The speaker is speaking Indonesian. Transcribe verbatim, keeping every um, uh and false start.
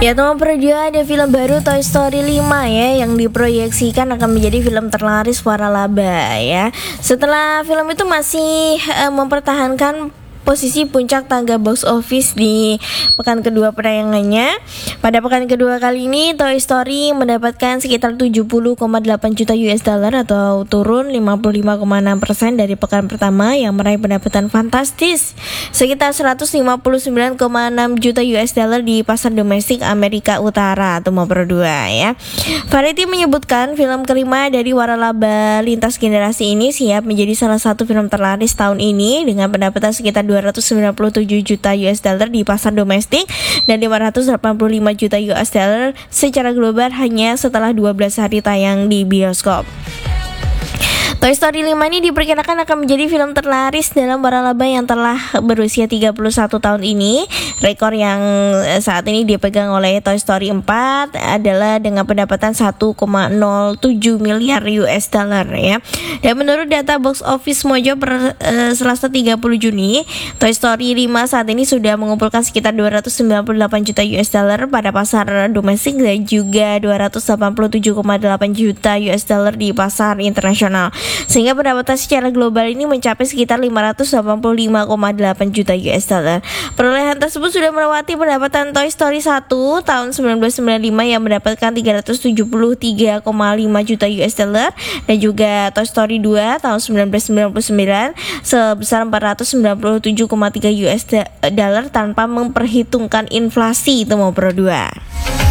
Ya teman perjuangan, ada film baru Toy Story lima ya, yang diproyeksikan akan menjadi film terlaris waralaba ya. Setelah film itu masih uh, mempertahankan posisi puncak tangga box office di pekan kedua penayangannya. Pada pekan kedua kali ini, Toy Story mendapatkan sekitar tujuh puluh koma delapan juta U S dollar atau turun lima puluh lima koma enam persen dari pekan pertama yang meraih pendapatan fantastis sekitar seratus lima puluh sembilan koma enam juta U S dollar di pasar domestik Amerika Utara atau nomor dua ya. Variety menyebutkan film kelima dari waralaba lintas generasi ini siap menjadi salah satu film terlaris tahun ini dengan pendapatan sekitar dua ratus sembilan puluh tujuh juta U S dollar di pasar domestik dan lima ratus delapan puluh lima juta U S dollar secara global hanya setelah dua belas hari tayang di bioskop. Toy Story lima ini diperkirakan akan menjadi film terlaris dalam waralaba yang telah berusia tiga puluh satu tahun ini. Rekor yang saat ini dipegang oleh Toy Story empat adalah dengan pendapatan satu koma nol tujuh miliar U S dollar ya. Dan menurut data box office Mojo per uh, Selasa tiga puluh Juni, Toy Story lima saat ini sudah mengumpulkan sekitar dua ratus sembilan puluh delapan juta U S dollar pada pasar domestik dan juga dua ratus delapan puluh tujuh koma delapan juta U S dollar di pasar internasional. Sehingga pendapatan secara global ini mencapai sekitar lima ratus delapan puluh lima koma delapan juta U S dollar. Perolehan tersebut sudah melewati pendapatan Toy Story satu tahun seribu sembilan ratus sembilan puluh lima yang mendapatkan tiga ratus tujuh puluh tiga koma lima juta U S dollar dan juga Toy Story dua tahun seribu sembilan ratus sembilan puluh sembilan sebesar empat ratus sembilan puluh tujuh koma tiga U S dollar tanpa memperhitungkan inflasi itu mau pro dua.